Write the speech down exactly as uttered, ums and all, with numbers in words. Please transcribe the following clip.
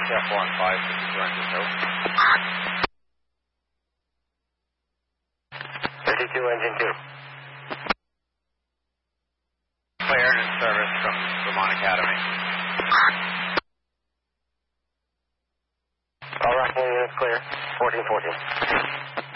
F one five fifty-two engine two. fifty-two engine two. Cleared in service from Vermont Academy. All Rockland units clear. fourteen fourteen.